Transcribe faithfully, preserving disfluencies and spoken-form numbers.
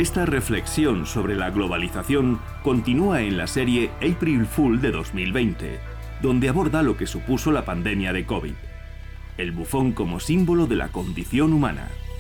Esta reflexión sobre la globalización continúa en la serie April Fool de dos mil veinte, donde aborda lo que supuso la pandemia de COVID, el bufón como símbolo de la condición humana.